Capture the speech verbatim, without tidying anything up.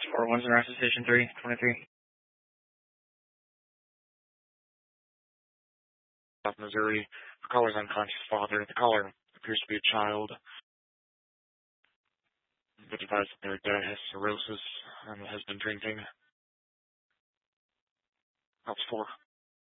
Four ones in Rasmus Station three, twenty-three. South Missouri. The caller's unconscious father. The caller appears to be a child. The advised that their dad has cirrhosis and has been drinking. That's four.